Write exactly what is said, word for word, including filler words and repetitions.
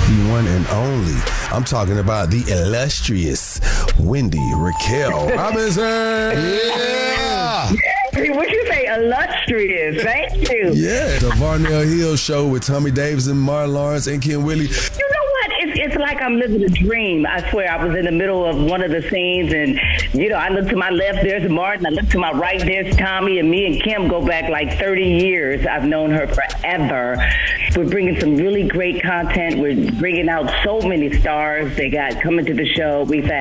The one and only. I'm talking about the illustrious Wendy Raquel Robinson. Yeah. What you say, illustrious? Thank you. Yeah. The Varnell Hill Show with Tommy Davis and Martin Lawrence and Ken Willie. You know what? It's, it's like I'm living a dream. I swear, I was in the middle of one of the scenes, and, you know, I look to my left, there's Martin. I look to my right, there's Tommy. And me and Kim go back like thirty years. I've known her forever. We're bringing some really great content. We're bringing out so many stars they got coming to the show. We've had